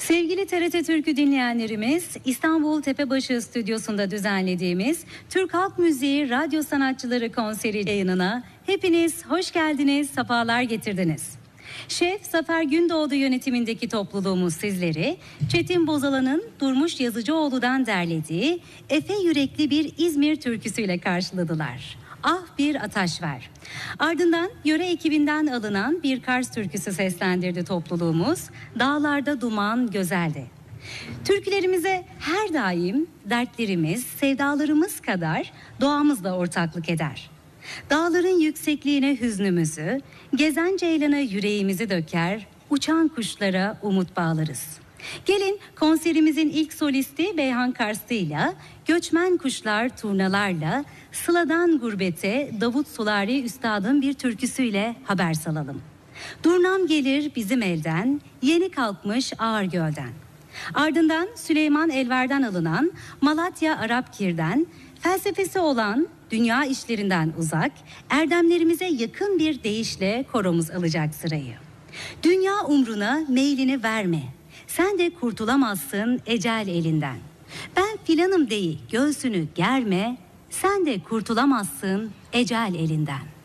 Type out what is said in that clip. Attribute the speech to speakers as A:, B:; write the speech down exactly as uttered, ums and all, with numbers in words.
A: Sevgili T R T Türk'ü dinleyenlerimiz, İstanbul Tepebaşı Stüdyosu'nda düzenlediğimiz Türk Halk Müziği Radyo Sanatçıları Konseri yayınına hepiniz hoş geldiniz, sefalar getirdiniz. Şef Zafer Gündoğdu yönetimindeki topluluğumuz sizleri Çetin Bozalan'ın Durmuş Yazıcıoğlu'dan derlediği Efe yürekli bir İzmir türküsüyle karşıladılar. Ah bir ataş ver. Ardından yöre ekibinden alınan bir Kars türküsü seslendirdi topluluğumuz. Dağlarda duman gözeldi. Türkülerimize her daim dertlerimiz, sevdalarımız kadar doğamız da ortaklık eder. Dağların yüksekliğine hüznümüzü, gezen ceylana yüreğimizi döker, uçan kuşlara umut bağlarız. Gelin konserimizin ilk solisti Beyhan Karslı'yla, göçmen kuşlar turnalarla, Sıla'dan gurbete Davut Sulari Üstad'ın bir türküsüyle haber salalım. Durnam gelir bizim elden, yeni kalkmış ağır gölden. Ardından Süleyman Elver'den alınan Malatya Arapkir'den, felsefesi olan dünya işlerinden uzak, erdemlerimize yakın bir deyişle koromuz alacak sırayı. Dünya umruna meylini verme, sen de kurtulamazsın ecel elinden. Ben filanım deyip göğsünü germe, sen de kurtulamazsın ecel elinden.